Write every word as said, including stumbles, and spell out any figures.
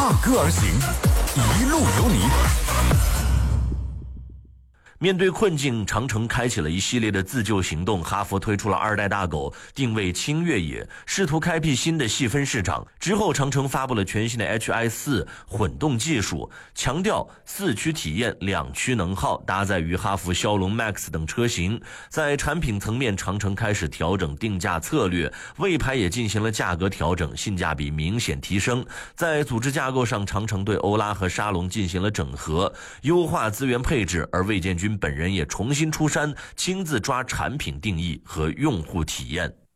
踏歌而行，一路有你。 面对困境，长城开启了一系列的自救行动。哈弗推出了二代大狗，定位轻越野，试图开辟新的细分市场。之后，长城发布了全新的 H I 四 混动技术，强调四驱体验、两驱能耗，搭载于哈弗枭龙 Max 等车型。在产品层面，长城开始调整定价策略，魏牌也进行了价格调整，性价比明显提升。在组织架构上，长城对欧拉和沙龙进行了整合，优化资源配置，而魏建军本人也重新出山，亲自抓产品定义和用户体验。